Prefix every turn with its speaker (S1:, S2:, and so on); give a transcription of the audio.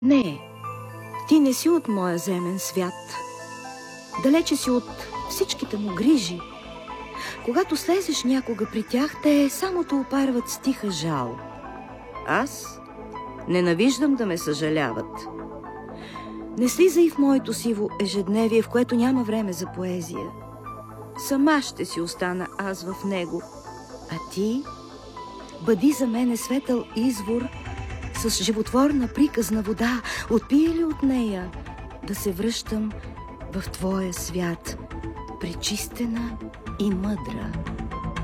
S1: Не, ти не си от моя земен свят. Далече си от всичките му грижи. Когато слезеш някога при тях, те само те опарват с тиха жал. Аз ненавиждам да ме съжаляват. Не слизай в моето сиво ежедневие, в което няма време за поезия. Сама ще си остана аз в него, а ти бъди за мене светъл извор с животворна приказна вода. Отпие ли от нея, да се връщам в твоя свят, пречистена и мъдра.